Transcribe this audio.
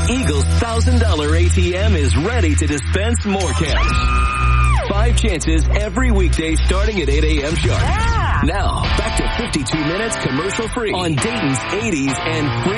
Eagle's $1,000 ATM is ready to dispense more cash. 5 chances every weekday starting at 8 a.m. sharp. Yeah. Now, back to 52 minutes commercial free on Dayton's 80s and free